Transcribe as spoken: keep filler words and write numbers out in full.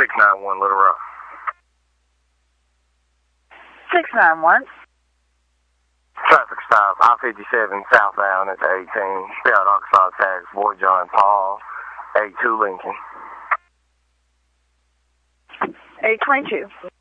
six nine one Little Rock. six nine one. Traffic stop, I fifty-seven southbound at the eighteen. Spelled Arkansas tags, Boy John Paul, eight two Lincoln. eight twenty-two.